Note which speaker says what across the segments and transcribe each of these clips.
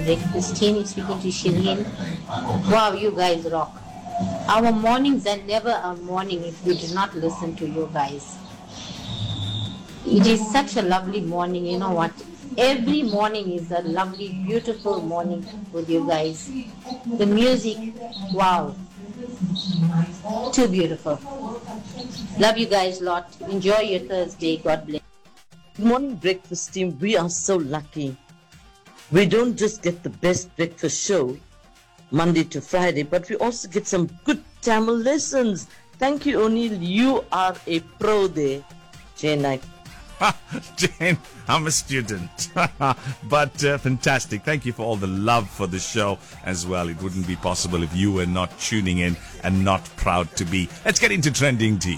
Speaker 1: breakfast team. Speaking to Shireen. Wow, you guys rock. Our mornings are never a morning if we do not listen to you guys. It is such a lovely morning. You know what? Every morning is a lovely, beautiful morning with you guys. The music, wow. Too beautiful. Love you guys a lot. Enjoy your Thursday. God bless.
Speaker 2: Good morning, breakfast team. We are so lucky. We don't just get the best breakfast show Monday to Friday, but we also get some good Tamil lessons. Thank you, O'Neill. You are a pro there. Jane,
Speaker 3: Jane, I'm a student. But fantastic. Thank you for all the love for the show as well. It wouldn't be possible if you were not tuning in and not proud to be. Let's get into Trending Tea.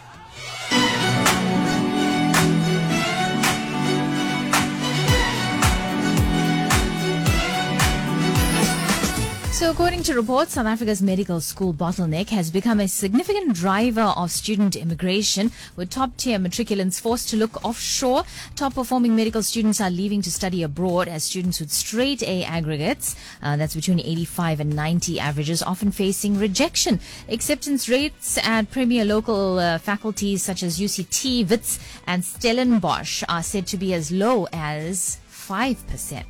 Speaker 4: So according to reports, South Africa's medical school bottleneck has become a significant driver of student immigration, with top-tier matriculants forced to look offshore. Top-performing medical students are leaving to study abroad as students with straight A aggregates, that's between 85 and 90 averages, often facing rejection. Acceptance rates at premier local faculties such as UCT, WITS and Stellenbosch are said to be as low as 5%.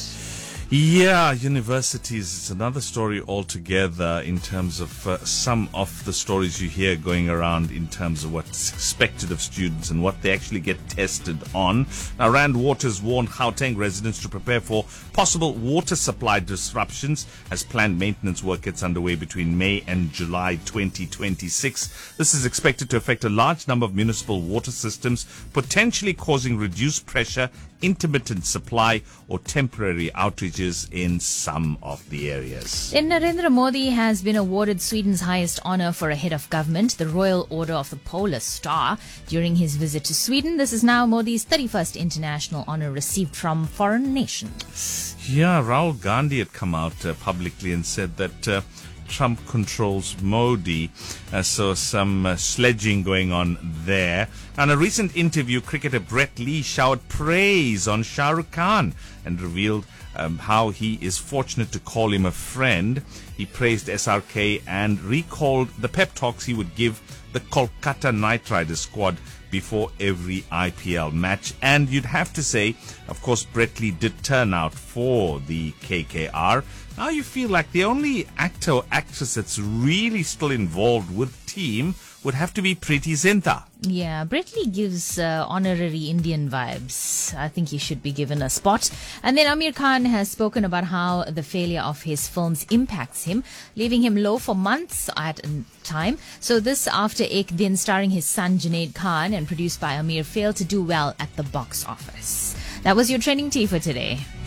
Speaker 3: Yeah, universities, it's another story altogether in terms of some of the stories you hear going around in terms of what's expected of students and what they actually get tested on. Now, Rand Waters warned Gauteng residents to prepare for possible water supply disruptions as planned maintenance work gets underway between May and July 2026. This is expected to affect a large number of municipal water systems, potentially causing reduced pressure, intermittent supply or temporary outages in some of the areas.
Speaker 4: Then Narendra Modi has been awarded Sweden's highest honor for a head of government, the Royal Order of the Polar Star, during his visit to Sweden. This is now Modi's 31st international honor received from foreign nations.
Speaker 3: Yeah, Rahul Gandhi had come out publicly and said that Trump controls Modi, so some sledging going on there. In a recent interview, cricketer Brett Lee showered praise on Shah Rukh Khan and revealed how he is fortunate to call him a friend. He praised SRK and recalled the pep talks he would give the Kolkata Knight Riders squad before every IPL match. And you'd have to say, of course, Brett Lee did turn out for the KKR. Now you feel like the only actor or actress that's really still involved with team would have to be Preeti Zinta.
Speaker 4: Yeah, Brett Lee gives honorary Indian vibes. I think he should be given a spot. And then Amir Khan has spoken about how the failure of his films impacts him, leaving him low for months at a time. So this after Ek Din, starring his son Junaid Khan and produced by Amir, failed to do well at the box office. That was your Trending Tea for today.